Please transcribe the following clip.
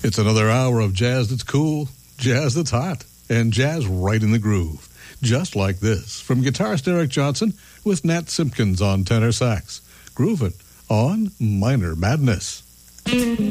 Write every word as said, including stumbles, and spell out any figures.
It's another hour of jazz that's cool, jazz that's hot, and jazz right in the groove. Just like this, from guitarist Eric Johnson with Nat Simpkins on tenor sax, grooving on Minor Madness.